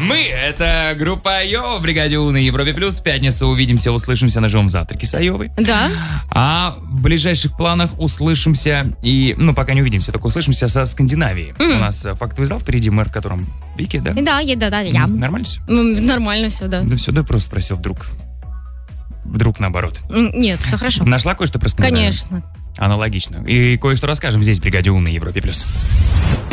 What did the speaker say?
Мы — это группа Айова в бригаде У на Европе Плюс. В пятницу увидимся, услышимся на живом завтраке с Айовой. Да. А в ближайших планах услышимся и... Ну, пока не увидимся, только услышимся со Скандинавией. У нас фактовый зал впереди, мэр, в котором Вики, да? Да, я. Нормально все? Нормально все, да. Да все, да просто спросил вдруг. Вдруг наоборот. Нет, все хорошо. Нашла кое-что про Скандинавию? Конечно. Аналогично. И кое-что расскажем здесь в бригаде У на Европе Плюс.